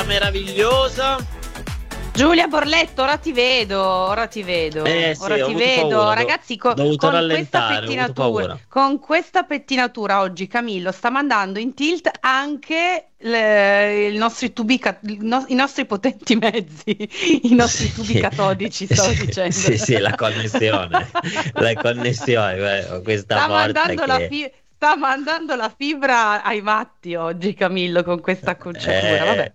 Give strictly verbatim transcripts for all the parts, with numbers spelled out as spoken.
la meravigliosa Giulia Borletto, ora ti vedo, ora ti vedo, eh, sì, ora ho ti avuto vedo, paura, ragazzi, co- dovuto con questa rallentare, ho avuto pettinatura, paura. con questa pettinatura oggi Camillo sta mandando in tilt anche le- i nostri tubi, ca- il no- i nostri potenti mezzi, i nostri tubi Sì, catodici, stavo sì, dicendo. sì, sì, la connessione, la connessione, guarda, questa Sta forza mandando la che fi- sta mandando la fibra ai matti oggi Camillo con questa acconciatura, è, vabbè.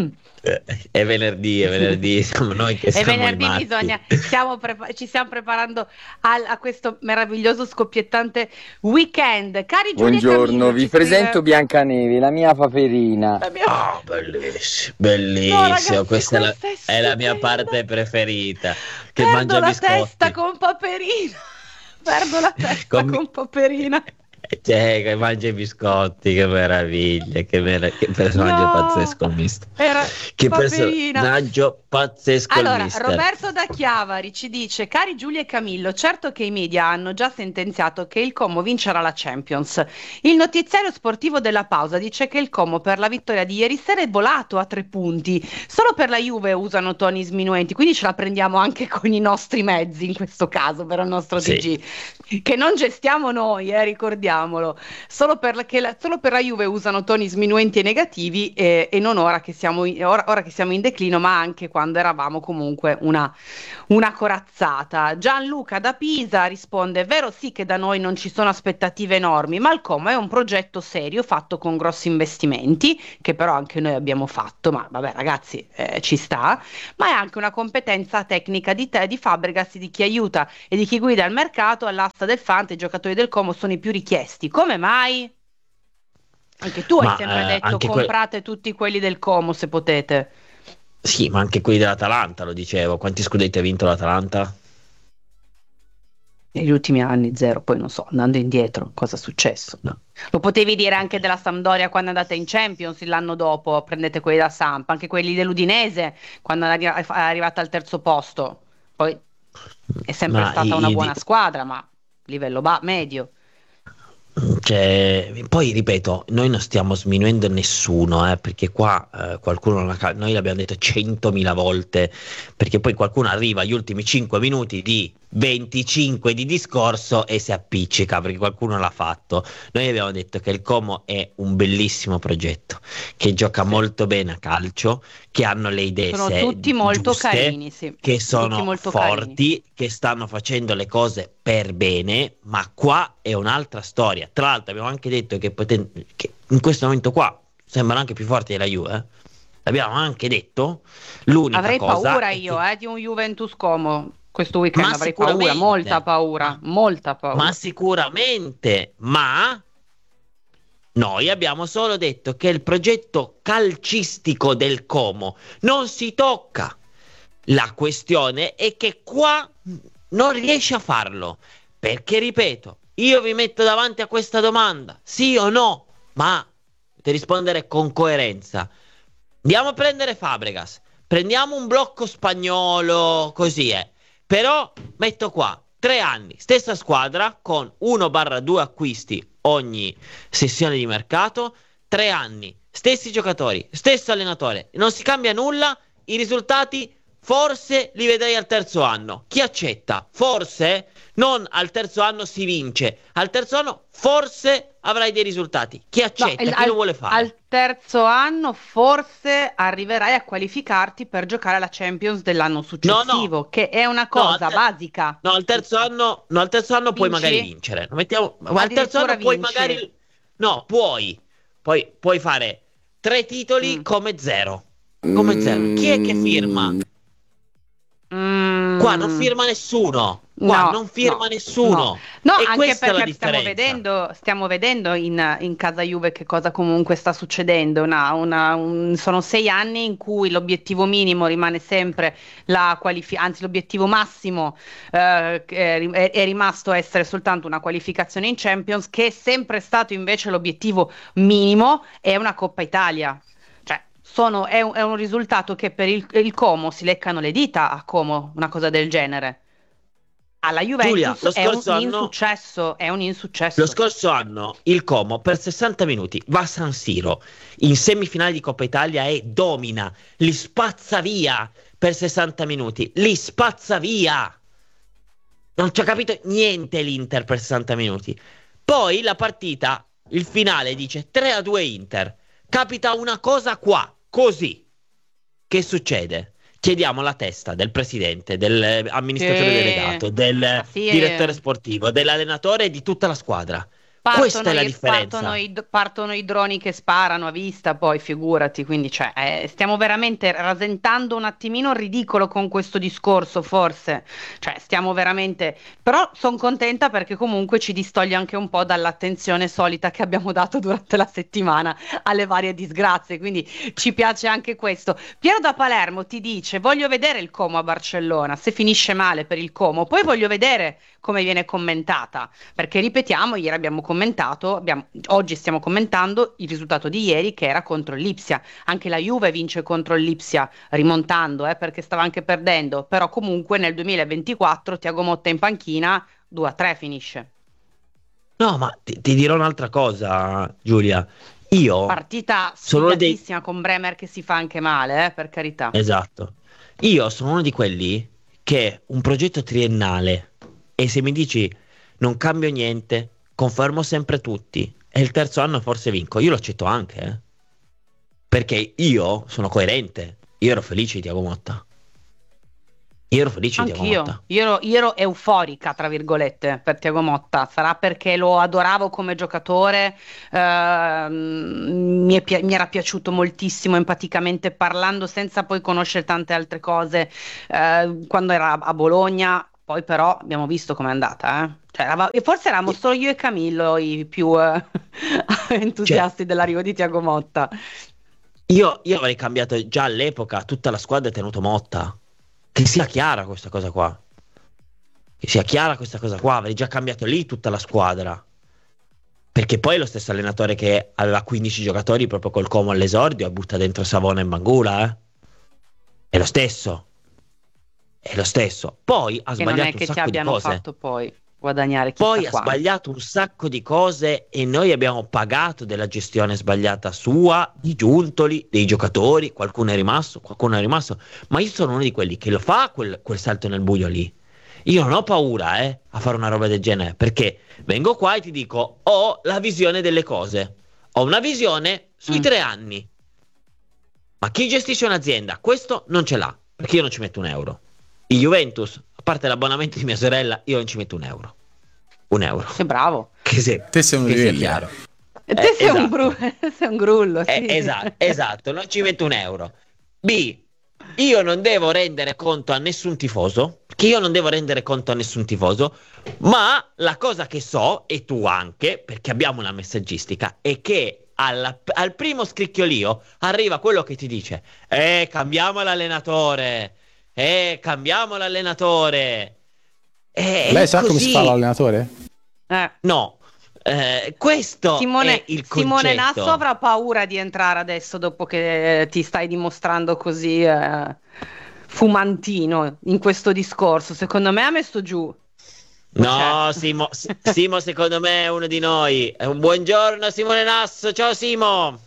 è venerdì, è venerdì, siamo noi che E siamo i venerdì matti. bisogna, stiamo prepa- ci stiamo preparando al- a questo meraviglioso scoppiettante weekend. Cari Giulia e Buongiorno, Camillo, vi ci presento scrive Biancanevi, la mia paperina. la mia... Oh, bellissimo, No bellissimo, ragazzi, questa è la, questa è è la mia stupenda. parte preferita, che Perdo mangia la testa biscotti. con Paperina. Perdo la testa Con- con Paperina. Cioè, che mangia i biscotti, che meraviglia, che, mera- che personaggio No, pazzesco il mister. era Che Paperina. personaggio pazzesco il Allora, mister. Roberto da Chiavari ci dice: Cari Giulia e Camillo, certo che i media hanno già sentenziato che il Como vincerà la Champions. Il notiziario sportivo della pausa dice che il Como per la vittoria di ieri sera è volato a tre punti. Solo per la Juve usano toni sminuenti, quindi ce la prendiamo anche con i nostri mezzi in questo caso, per il nostro Sì. D G, che non gestiamo noi, eh, ricordiamolo. Solo per, la, che la, solo per la Juve usano toni sminuenti e negativi e, e non ora che, siamo in, ora, ora che siamo in declino, ma anche quando eravamo comunque una, una corazzata. Gianluca da Pisa risponde: è vero sì che da noi non ci sono aspettative enormi, ma il Como è un progetto serio fatto con grossi investimenti, che però anche noi abbiamo fatto, ma vabbè ragazzi, eh, ci sta, ma è anche una competenza tecnica di te, di Fabregas, di chi aiuta e di chi guida il mercato. All'asta del Fante i giocatori del Como sono i più richiesti. Come mai? Anche tu hai Ma sempre eh, detto anche que- comprate tutti quelli del Como se potete. sì, ma anche quelli dell'Atalanta, lo dicevo. Quanti scudetti ha vinto l'Atalanta? Negli ultimi anni zero, poi non so, andando indietro, cosa è successo? No. Lo potevi dire anche della Sampdoria quando andate in Champions l'anno dopo, prendete quelli da Samp, anche quelli dell'Udinese quando è arri- è arrivata al terzo posto. Poi è sempre Ma stata i- una i- buona squadra, ma livello ba- medio. Cioè, poi ripeto, noi non stiamo sminuendo nessuno, eh, perché qua eh, qualcuno non ha ca- noi l'abbiamo detto centomila volte, perché poi qualcuno arriva agli ultimi cinque minuti di venticinque di discorso e si appiccica perché qualcuno l'ha fatto. Noi abbiamo detto che il Como è un bellissimo progetto, che gioca Sì. molto bene a calcio, che hanno le idee Sono se- tutti molto giuste, carini, sì. che Tutti sono molto carini. forti, che stanno facendo le cose per bene, ma qua è un'altra storia. Tra l'altro abbiamo anche detto che, poten- che in questo momento qua sembrano anche più forti della Juve. eh. L'abbiamo anche detto. L'unica Avrei cosa paura è io, che... eh, di un Juventus Como questo weekend, Ma avrei paura, molta sicuramente, paura, ma, molta ma paura. sicuramente, ma noi abbiamo solo detto che il progetto calcistico del Como non si tocca. La questione è che qua non riesce a farlo. Perché, ripeto, io vi metto davanti a questa domanda, sì o no? Ma dovete rispondere con coerenza. Andiamo a prendere Fabregas, prendiamo un blocco spagnolo, così è. Però metto qua tre anni, stessa squadra con uno due acquisti ogni sessione di mercato, tre anni, stessi giocatori, stesso allenatore, non si cambia nulla, i risultati forse li vedrei al terzo anno. Chi accetta? Forse non al terzo anno si vince, al terzo anno forse avrai dei risultati. Chi No, accetta? il- Chi lo al, vuole fare? al terzo anno forse arriverai a qualificarti per giocare alla Champions dell'anno No, no, successivo, che è una no, al cosa ter- basica. no, al terzo anno, no, al terzo anno puoi magari Vinci? vincere. Lo mettiamo, ma al terzo Addirittura anno puoi vinci. magari, no, puoi, puoi, puoi fare tre titoli Mm. come zero, come zero. Chi è che firma? Qua non Mm. firma nessuno. Qua No, non firma no, nessuno. no, no, E anche questa è la perché stiamo differenza. vedendo, stiamo vedendo in, in casa Juve che cosa comunque sta succedendo. Una- una- un- sono sei anni in cui l'obiettivo minimo rimane sempre la qualificazione, anzi l'obiettivo massimo eh, che è, ri- è- è rimasto essere soltanto una qualificazione in Champions, che è sempre stato invece l'obiettivo minimo, è una Coppa Italia. Cioè, sono- è un, è un risultato che per il, il Como si leccano le dita a Como, una cosa del genere. alla Giulia, Juventus lo è un scorso anno, insuccesso, è un lo insuccesso. scorso anno il Como per sessanta minuti va a San Siro in semifinale di Coppa Italia e domina, li spazza via per sessanta minuti, li spazza via. Non ci ha capito niente l'Inter per sessanta minuti. Poi la partita, il finale dice tre a due Inter. Capita una cosa qua, così. Che succede? Chiediamo la testa del presidente, dell'amministratore Sì. delegato, del Ma sì, direttore eh, sportivo, dell'allenatore e di tutta la squadra. Questa partono è la i, partono, differenza. i, partono i droni che sparano a vista, poi figurati, quindi cioè, eh, stiamo veramente rasentando un attimino il ridicolo con questo discorso, forse, cioè stiamo veramente, però sono contenta perché comunque ci distoglie anche un po' dall'attenzione solita che abbiamo dato durante la settimana alle varie disgrazie, quindi ci piace anche questo. Piero da Palermo ti dice, voglio vedere il Como a Barcellona, se finisce male per il Como, poi voglio vedere come viene commentata. Perché ripetiamo, ieri abbiamo commentato, abbiamo- oggi stiamo commentando il risultato di ieri che era contro il Lipsia. Anche la Juve vince contro il Lipsia rimontando, eh, perché stava anche perdendo, però comunque nel duemilaventiquattro Thiago Motta in panchina due a tre finisce. No, ma ti, ti dirò un'altra cosa, Giulia. Io Partita sono uno dei... sfigatissima con Bremer che si fa anche male, eh, per carità. Esatto. Io sono uno di quelli che un progetto triennale e se mi dici non cambio niente, confermo sempre tutti e il terzo anno forse vinco, io lo accetto anche, eh. Perché io sono coerente. Io ero felice di Thiago Motta. Io ero felice di Thiago Anch'io, Motta. io ero, io ero euforica, tra virgolette, per Thiago Motta. Sarà perché lo adoravo come giocatore, ehm, mi, è pi- mi era piaciuto moltissimo empaticamente parlando, senza poi conoscere tante altre cose, eh, quando era a Bologna. Poi però abbiamo visto com'è andata, eh. Cioè, erava- e forse eravamo solo io e Camillo i più eh, Cioè, entusiasti dell'arrivo di Thiago Motta. io, io avrei cambiato già all'epoca tutta la squadra e tenuto Motta. Che sia chiara questa cosa qua. Che sia chiara questa cosa qua. Avrei già cambiato lì tutta la squadra. Perché poi è lo stesso allenatore che aveva quindici giocatori proprio col Como all'esordio e butta dentro Savona e Mangula, eh. È lo stesso. È lo stesso. Poi ha Che non è sbagliato un che ci sacco di abbiano cose. fatto poi guadagnare chissà Poi ha quanto. sbagliato un sacco di cose e noi abbiamo pagato della gestione sbagliata sua, di Giuntoli, dei giocatori, qualcuno è rimasto, qualcuno è rimasto, ma io sono uno di quelli che lo fa quel, quel salto nel buio lì. Io non ho paura, eh, a fare una roba del genere, perché vengo qua e ti dico, ho la visione delle cose, ho una visione sui Mm. tre anni, ma chi gestisce un'azienda questo non ce l'ha, perché io non ci metto un euro. Il Juventus, a parte l'abbonamento di mia sorella, io non ci metto un euro. Un euro. Che bravo. Che, se, Te sei uno che di sia quelli. chiaro. E te Eh, sei, un esatto. bru- sei un grullo, Eh, sì. esatto, esatto, non ci metto un euro. B, io non devo rendere conto a nessun tifoso, perché io non devo rendere conto a nessun tifoso, ma la cosa che so, e tu anche, perché abbiamo una messaggistica, è che alla- al primo scricchiolio arriva quello che ti dice, eh, cambiamo l'allenatore, eh, cambiamo l'allenatore. Eh, Lei è sa come si così. fa l'allenatore? Eh. No, eh, questo Simone, è il Simone concetto. Nasso avrà paura di entrare adesso dopo che ti stai dimostrando così eh, fumantino in questo discorso. Secondo me ha messo giù. No, Cioè, Simo, S- Simo secondo me è uno di noi. Eh, un buongiorno Simone Nasso, ciao Simo.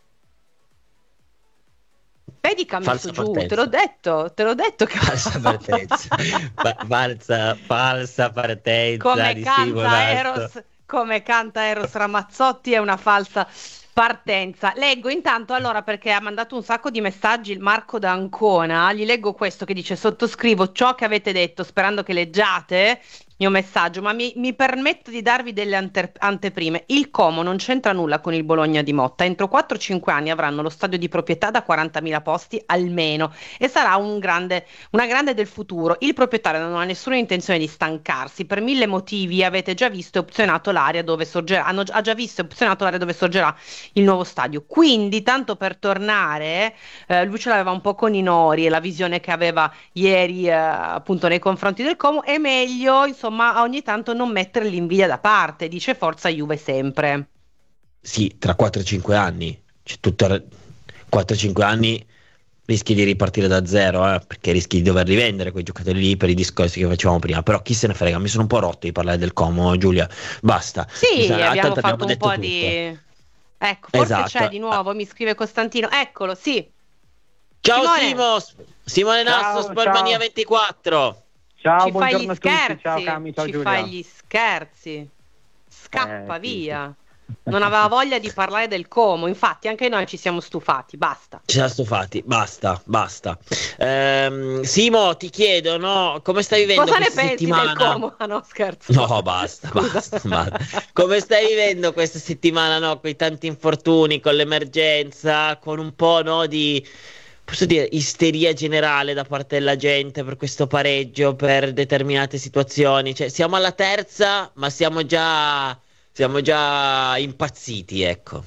vedi che ha messo Falsa giù, partenza. te l'ho detto, te l'ho detto che Falsa partenza. Fa- falsa, falsa partenza come di Simo canta Nasso. Eros, come canta Eros Ramazzotti è una falsa partenza. Leggo intanto allora perché ha mandato un sacco di messaggi il Marco d'Ancona, gli leggo questo che dice sottoscrivo ciò che avete detto sperando che leggiate il mio messaggio, ma mi, mi permetto di darvi delle ante- anteprime. Il Como non c'entra nulla con il Bologna di Motta, entro quattro cinque anni avranno lo stadio di proprietà da quarantamila posti almeno e sarà un grande, una grande del futuro. Il proprietario non ha nessuna intenzione di stancarsi, per mille motivi avete già visto e opzionato l'area dove sorgerà, hanno, ha già visto e opzionato l'area dove sorgerà il nuovo stadio. Quindi, tanto per tornare, eh, lui ce l'aveva un po' con i Nori e la visione che aveva ieri eh, appunto nei confronti del Como, è meglio insomma ogni tanto non mettere l'invidia da parte, dice forza Juve sempre. Sì, tra quattro cinque anni. C'è tutto quattro cinque anni rischi di ripartire da zero, eh, perché rischi di dover rivendere quei giocatori lì per i discorsi che facevamo prima. Però chi se ne frega, mi sono un po' rotto di parlare del Como, Giulia. Basta. Mi Sì, sa- abbiamo tanto abbiamo fatto un detto po' tutto. di... Ecco, forse c'è Esatto. di nuovo, mi scrive Costantino. Eccolo, sì. Ciao Simone, Simo, Simone Nasso, Ciao, Sportmania ciao. ventiquattro. Ciao, ci fai gli buongiorno a tutti. Ciao scherzi, Cami, ciao ci Giulia. fai gli scherzi. Scappa Eh, sì, sì. via. Non aveva voglia di parlare del Como, infatti anche noi ci siamo stufati, basta. Ci siamo stufati, basta, basta. Ehm, Simo, ti chiedo, no, come stai vivendo Cosa ne questa pensi settimana? del Como? Ah no, scherzo. No, basta, Scusa. basta, basta. Come stai vivendo questa settimana, no, con i tanti infortuni, con l'emergenza, con un po', no, di, posso dire, isteria generale da parte della gente per questo pareggio, per determinate situazioni? Cioè, siamo alla terza, ma siamo già, siamo già impazziti, ecco.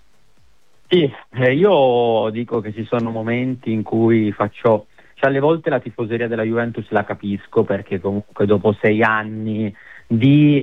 Sì, eh, io dico che ci sono momenti in cui faccio, cioè alle volte la tifoseria della Juventus la capisco perché comunque dopo sei anni di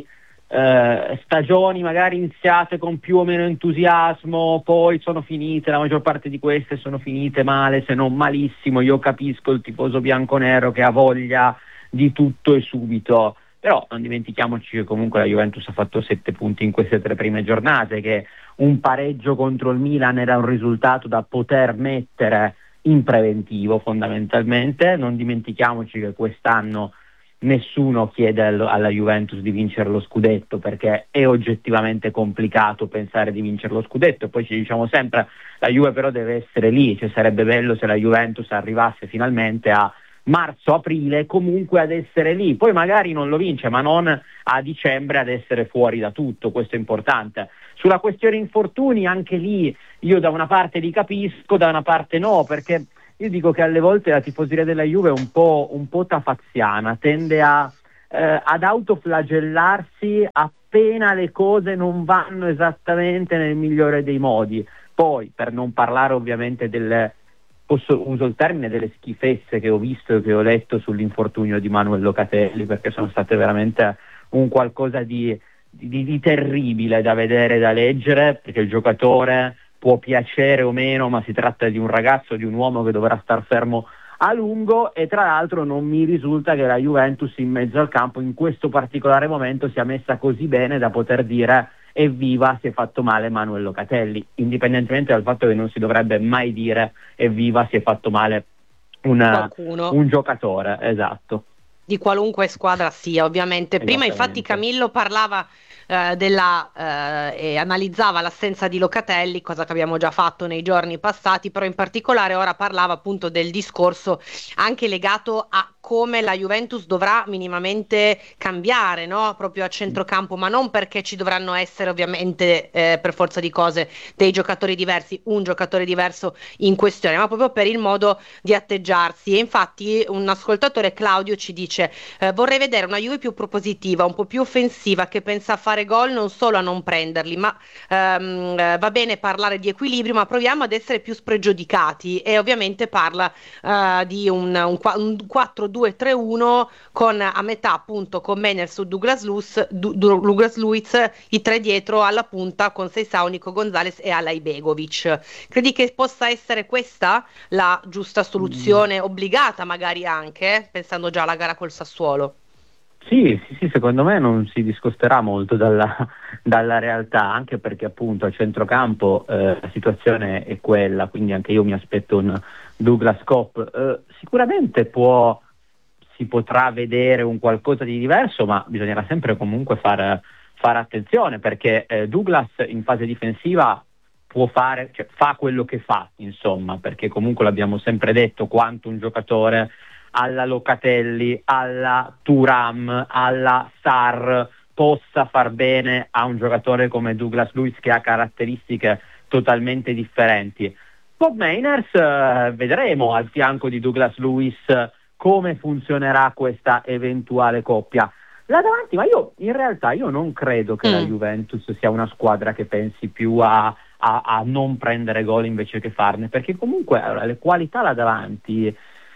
eh, stagioni magari iniziate con più o meno entusiasmo, poi sono finite, la maggior parte di queste sono finite male, se non malissimo. Io capisco il tifoso bianconero che ha voglia di tutto e subito, però non dimentichiamoci che comunque la Juventus ha fatto sette punti in queste tre prime giornate, che un pareggio contro il Milan era un risultato da poter mettere in preventivo fondamentalmente. Non dimentichiamoci che quest'anno nessuno chiede alla Juventus di vincere lo scudetto perché è oggettivamente complicato pensare di vincere lo scudetto. Poi ci diciamo sempre la Juve però deve essere lì, cioè sarebbe bello se la Juventus arrivasse finalmente a marzo-aprile comunque ad essere lì, poi magari non lo vince, ma non a dicembre ad essere fuori da tutto. Questo è importante. Sulla questione infortuni, anche lì io da una parte li capisco, da una parte no, perché io dico che alle volte la tifoseria della Juve è un po', un po' tafaziana, tende a, eh, ad autoflagellarsi appena le cose non vanno esattamente nel migliore dei modi. Poi, per non parlare ovviamente delle, posso, uso il termine, delle schifezze che ho visto e che ho letto sull'infortunio di Manuel Locatelli, perché sono state veramente un qualcosa di, di, di terribile da vedere, da leggere, perché il giocatore può piacere o meno, ma si tratta di un ragazzo, di un uomo che dovrà star fermo a lungo, e tra l'altro non mi risulta che la Juventus in mezzo al campo in questo particolare momento sia messa così bene da poter dire evviva si è fatto male Manuel Locatelli, indipendentemente dal fatto che non si dovrebbe mai dire evviva si è fatto male una, un giocatore, esatto. Di qualunque squadra sia, ovviamente. Prima infatti Camillo parlava eh, della eh, e analizzava l'assenza di Locatelli, cosa che abbiamo già fatto nei giorni passati, però in particolare ora parlava appunto del discorso anche legato a come la Juventus dovrà minimamente cambiare, no? Proprio a centrocampo, ma non perché ci dovranno essere ovviamente eh, per forza di cose dei giocatori diversi, un giocatore diverso in questione, ma proprio per il modo di atteggiarsi. E infatti un ascoltatore, Claudio, ci dice eh, vorrei vedere una Juve più propositiva, un po' più offensiva, che pensa a fare gol non solo a non prenderli, ma ehm, eh, va bene parlare di equilibrio, ma proviamo ad essere più spregiudicati. E ovviamente parla eh, di un, un, un quattro due tre uno con a metà appunto con Mener su Douglas Luiz, du, Douglas Luiz, i tre dietro alla punta con Seisao, Nico Gonzalez e Alay Begovic. Credi che possa essere questa la giusta soluzione, mm. obbligata magari anche, pensando già alla gara col Sassuolo? Sì, sì, sì, secondo me non si discosterà molto dalla, dalla realtà, anche perché appunto a centrocampo eh, la situazione è quella, quindi anche io mi aspetto un Douglas Copp. Eh, sicuramente può, si potrà vedere un qualcosa di diverso, ma bisognerà sempre comunque fare, fare attenzione, perché eh, Douglas in fase difensiva può fare, cioè fa quello che fa, insomma, perché comunque l'abbiamo sempre detto quanto un giocatore alla Locatelli, alla Thuram, alla Sarr possa far bene a un giocatore come Douglas Luiz, che ha caratteristiche totalmente differenti. Bob Mainers eh, vedremo al fianco di Douglas Luiz come funzionerà questa eventuale coppia. Là davanti, ma io in realtà io non credo che mm. la Juventus sia una squadra che pensi più a, a, a non prendere gol invece che farne, perché comunque allora, le qualità là davanti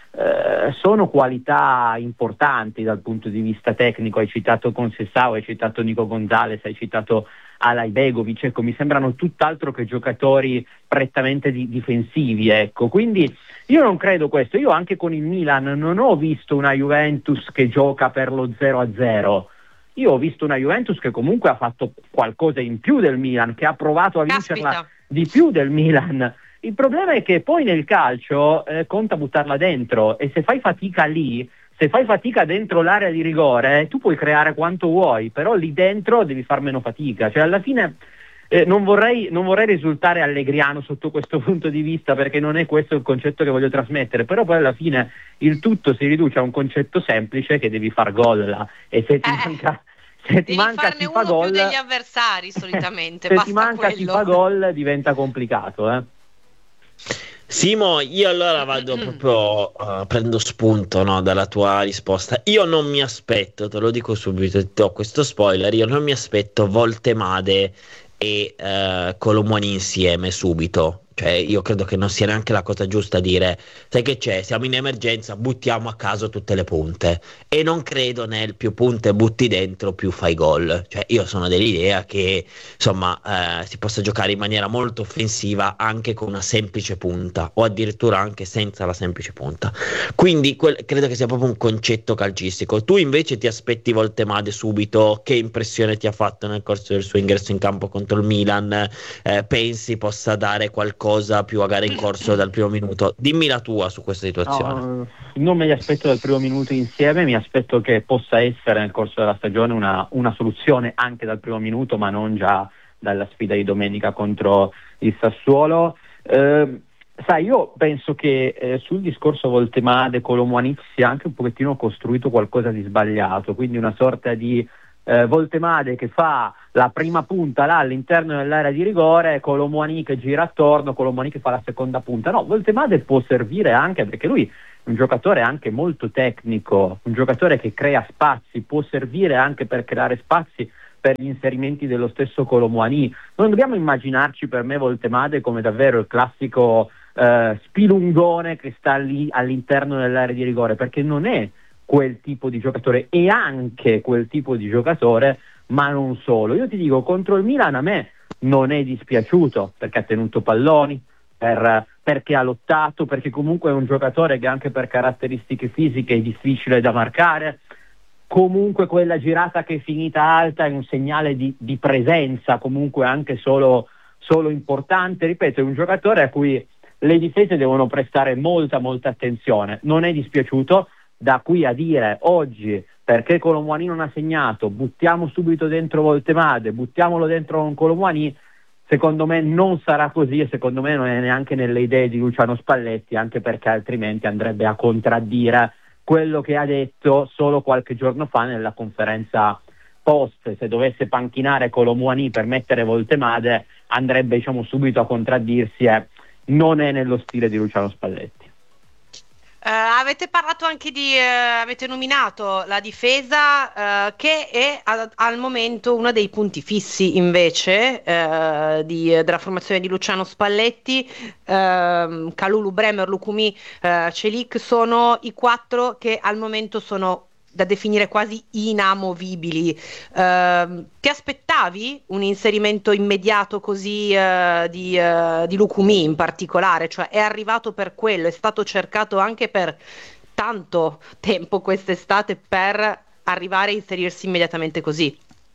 eh, sono qualità importanti dal punto di vista tecnico. Hai citato Conceição, hai citato Nico Gonzalez, hai citato alla Ibegovic, ecco, mi sembrano tutt'altro che giocatori prettamente di- difensivi, ecco, quindi io non credo questo. Io anche con il Milan non ho visto una Juventus che gioca per lo zero a zero. Io ho visto una Juventus che comunque ha fatto qualcosa in più del Milan, che ha provato a vincerla Caspita. di più del Milan. Il problema è che poi nel calcio eh, conta buttarla dentro, e se fai fatica lì, se fai fatica dentro l'area di rigore, tu puoi creare quanto vuoi, però lì dentro devi far meno fatica. Cioè alla fine eh, non vorrei, non vorrei risultare allegriano sotto questo punto di vista, perché non è questo il concetto che voglio trasmettere, però poi alla fine il tutto si riduce a un concetto semplice, che devi far gol là. E se ti Eh, manca, se ti devi manca farne chi fa uno gol, più degli avversari solitamente, se basta ti manca chi quello. fa gol diventa complicato, eh. Simo, io allora vado proprio, uh, prendo spunto, no, dalla tua risposta. Io non mi aspetto, te lo dico subito, ti do questo spoiler, io non mi aspetto Voltemade e uh, Colomoni insieme subito. Cioè, io credo che non sia neanche la cosa giusta dire, sai che c'è, siamo in emergenza, buttiamo a caso tutte le punte. E non credo nel più punte butti dentro, più fai gol. Cioè, io sono dell'idea che, insomma, eh, si possa giocare in maniera molto offensiva anche con una semplice punta, o addirittura anche senza la semplice punta. Quindi quel- credo che sia proprio un concetto calcistico. Tu invece ti aspetti Voltemade subito? Che impressione ti ha fatto nel corso del suo ingresso in campo contro il Milan? Eh, pensi possa dare qualcosa più a gara in corso dal primo minuto? Dimmi la tua su questa situazione. No, non me li aspetto dal primo minuto insieme, mi aspetto che possa essere nel corso della stagione una, una soluzione anche dal primo minuto, ma non già dalla sfida di domenica contro il Sassuolo. Eh, sai, io penso che eh, sul discorso Voltemade, Colomboani sia anche un pochettino costruito qualcosa di sbagliato, quindi una sorta di eh, Voltemade che fa la prima punta là all'interno dell'area di rigore, Colomboani che gira attorno, Colomboani che fa la seconda punta. No, Voltemade può servire anche perché lui è un giocatore anche molto tecnico, un giocatore che crea spazi, può servire anche per creare spazi per gli inserimenti dello stesso Colomboani. Non dobbiamo immaginarci, per me, Voltemade come davvero il classico eh, spilungone che sta lì all'interno dell'area di rigore, perché non è quel tipo di giocatore, è anche quel tipo di giocatore, ma non solo. Io ti dico, contro il Milan a me non è dispiaciuto, perché ha tenuto palloni, per, perché ha lottato, perché comunque è un giocatore che anche per caratteristiche fisiche è difficile da marcare. Comunque quella girata che è finita alta è un segnale di, di presenza, comunque anche solo, solo importante. Ripeto, è un giocatore a cui le difese devono prestare molta molta attenzione. Non è dispiaciuto. Da qui a dire oggi, perché Colomboani non ha segnato, buttiamo subito dentro Voltemade, buttiamolo dentro un Colomboani, secondo me non sarà così, e secondo me non è neanche nelle idee di Luciano Spalletti, anche perché altrimenti andrebbe a contraddire quello che ha detto solo qualche giorno fa nella conferenza post. Se dovesse panchinare Colomboani per mettere Voltemade, andrebbe, diciamo, subito a contraddirsi, e non è nello stile di Luciano Spalletti. Uh, avete parlato anche di, uh, avete nominato la difesa, uh, che è a, al momento uno dei punti fissi invece uh, di, della formazione di Luciano Spalletti. uh, Kalulu, Bremer, Lukumi, uh, Celik sono i quattro che al momento sono da definire quasi inamovibili. Uh, ti aspettavi un inserimento immediato così uh, di, uh, di Lukumi in particolare? Cioè è arrivato per quello, è stato cercato anche per tanto tempo quest'estate per arrivare a inserirsi immediatamente così?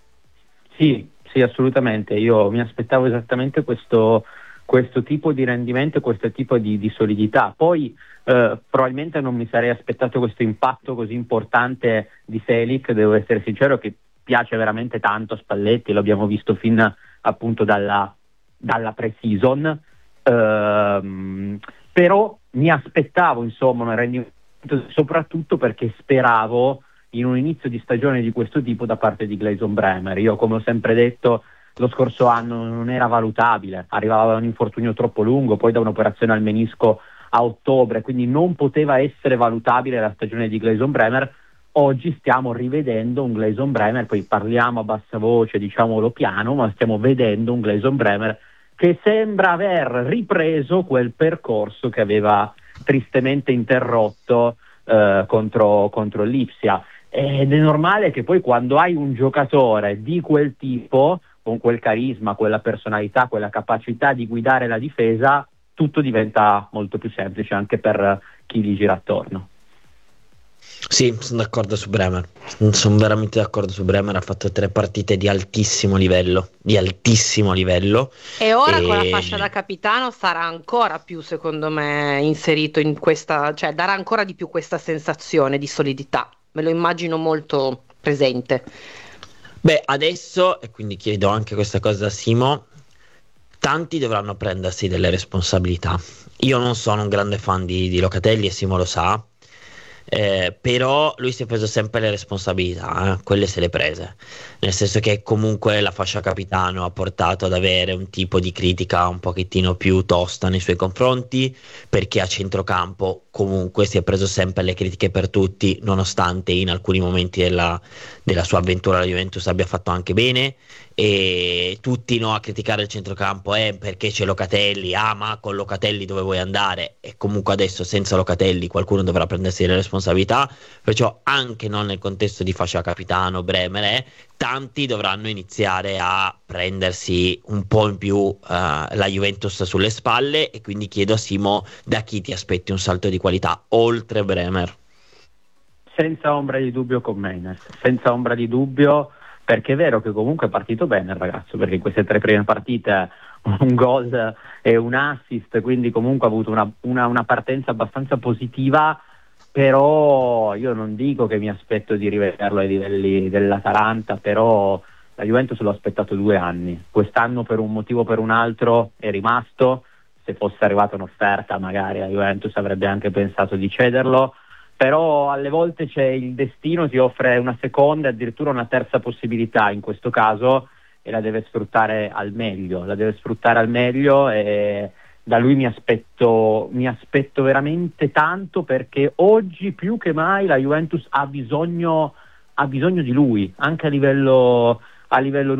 Sì, sì, assolutamente. Io mi aspettavo esattamente questo, questo tipo di rendimento, questo tipo di, di solidità. Poi Uh, probabilmente non mi sarei aspettato questo impatto così importante di Selic, devo essere sincero, che piace veramente tanto a Spalletti, l'abbiamo visto fin appunto dalla, dalla pre-season, uh, però mi aspettavo insomma un rendimento, soprattutto perché speravo in un inizio di stagione di questo tipo da parte di Gleison Bremer. Io, come ho sempre detto, lo scorso anno non era valutabile, arrivava da un infortunio troppo lungo, poi da un'operazione al menisco a ottobre, quindi non poteva essere valutabile la stagione di Gleison Bremer. Oggi stiamo rivedendo un Gleison Bremer, poi parliamo a bassa voce, diciamolo piano, ma stiamo vedendo un Gleison Bremer che sembra aver ripreso quel percorso che aveva tristemente interrotto eh, contro, contro l'Ipsia. Ed è normale che poi quando hai un giocatore di quel tipo con quel carisma, quella personalità, quella capacità di guidare la difesa, tutto diventa molto più semplice anche per chi gli gira attorno. Sì, sono d'accordo su Bremer, sono veramente d'accordo su Bremer, ha fatto tre partite di altissimo livello, di altissimo livello. E ora e... con la fascia da capitano sarà ancora più, secondo me, inserito in questa, cioè darà ancora di più questa sensazione di solidità, me lo immagino molto presente. Beh, adesso, e quindi chiedo anche questa cosa a Simo, tanti dovranno prendersi delle responsabilità. Io non sono un grande fan di, di Locatelli e Simo lo sa, eh, però lui si è preso sempre le responsabilità, eh, quelle se le prese, nel senso che comunque la fascia capitano ha portato ad avere un tipo di critica un pochettino più tosta nei suoi confronti, perché a centrocampo comunque si è preso sempre le critiche per tutti, nonostante in alcuni momenti della, della sua avventura alla Juventus abbia fatto anche bene. E tutti no a criticare il centrocampo eh, perché c'è Locatelli, ah ma con Locatelli dove vuoi andare, e comunque adesso senza Locatelli qualcuno dovrà prendersi le responsabilità, perciò anche non nel contesto di fascia capitano Bremer eh, tanti dovranno iniziare a prendersi un po' in più uh, la Juventus sulle spalle, e quindi chiedo a Simo da chi ti aspetti un salto di qualità oltre Bremer. Senza ombra di dubbio con Menes, senza ombra di dubbio, perché è vero che comunque è partito bene il ragazzo, perché in queste tre prime partite un gol e un assist, quindi comunque ha avuto una, una, una partenza abbastanza positiva, però io non dico che mi aspetto di rivederlo ai livelli dell'Atalanta, però la Juventus l'ho aspettato due anni, quest'anno per un motivo o per un altro è rimasto, se fosse arrivata un'offerta magari la Juventus avrebbe anche pensato di cederlo, però alle volte c'è il destino, ti offre una seconda e addirittura una terza possibilità in questo caso, e la deve sfruttare al meglio, la deve sfruttare al meglio e da lui mi aspetto, mi aspetto veramente tanto, perché oggi più che mai la Juventus ha bisogno, ha bisogno di lui, anche a livello, a livello